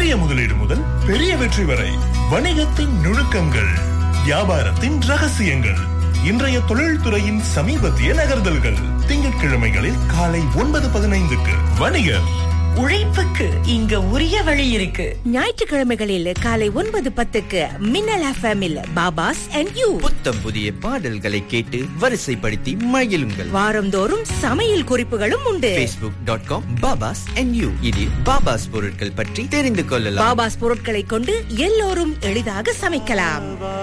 சிறிய முதலீடு முதல் பெரிய வெற்றி வரை வணிகத்தின் நுணுக்கங்கள், வியாபாரத்தின் ரகசியங்கள், இன்றைய தொழில்துறையின் சமீபத்திய நகர்தல்கள். திங்கட்கிழமைகளில் காலை 9:15க்கு வணிகர். உழைப்புக்கு இங்க உரிய வழி இருக்கு. ஞாயிற்றுக்கிழமைகளில் காலை 9:10க்கு மின்னல் எஃப்எம்மில் பாபாஸ் அண்ட் யூ. புத்தம் புதிய பாடல்களை கேட்டு வரிசைப்படுத்தி மகிழுங்கள். வாரந்தோறும் சமையல் குறிப்புகளும் உண்டு. facebook.com பாபாஸ் அண்ட் யூ. இதில் பாபாஸ் பொருட்கள் பற்றி தெரிந்து கொள்ளலாம். பாபாஸ் பொருட்களை கொண்டு எல்லோரும் எளிதாக சமைக்கலாம்.